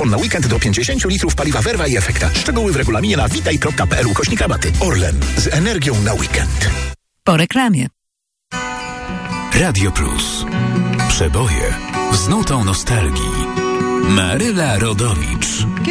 kupon na weekend do 50 litrów paliwa Verva i Efekta. Szczegóły w regulaminie na witaj.pl/rabaty. Orlen. Z energią na weekend. Po reklamie. Radio Plus. Przeboje z nutą nostalgii. Maryla Rodowicz.